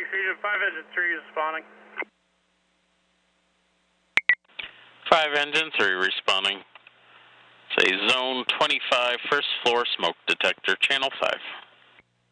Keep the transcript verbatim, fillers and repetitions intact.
Fusion five engine three responding. five engine three responding. Say zone twenty-five, first floor smoke detector, channel five.